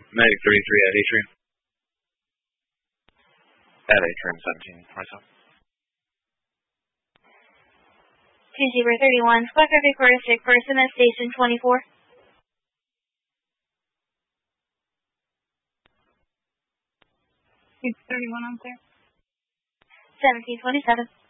Medic 33 at Atrium. At Atrium 17, 27. Zebra 31, Squad Traffic for a sick person at Station 24. 631 out there. 1727.